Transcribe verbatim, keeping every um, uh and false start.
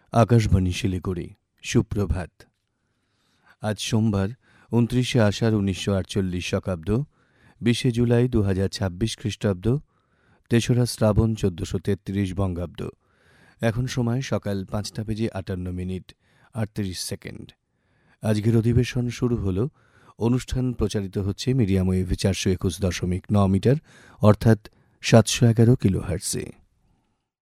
আকাশবাণী শিলিগুড়ি। সুপ্রভাত। আজ সোমবার উনত্রিশে আষাঢ় উনিশশো আটচল্লিশ শকাব্দ, বিশে জুলাই দু হাজার ছাব্বিশ খ্রিস্টাব্দ, তেসরা শ্রাবণ চোদ্দশো তেত্রিশ বঙ্গাব্দ। এখন সময় সকাল পাঁচটা বেজে আটান্ন মিনিট আটত্রিশ সেকেন্ড। আজকের অধিবেশন শুরু হলো। অনুষ্ঠান প্রচারিত হচ্ছে মিডিয়াম ওয়েভ চারশো একুশ দশমিক ন মিটার অর্থাৎ সাতশো এগারো কিলো হার্টজে।